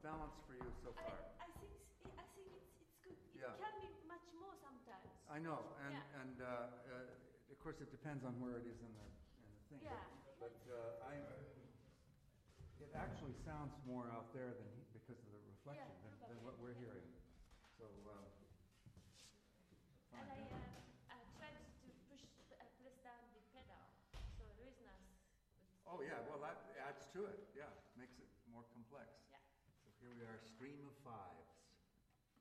balance for you so far? I think it's good. It Yeah. can be much more sometimes. I know, Yeah. and of course it depends on where it is in the thing. Yeah. But it actually sounds more out there than because of the reflection than what we're hearing. So. And I tried to press down the pedal, so Luisna's. Oh yeah, well that adds to it. Yeah, makes it more complex. Yeah. So here we are, stream of 5.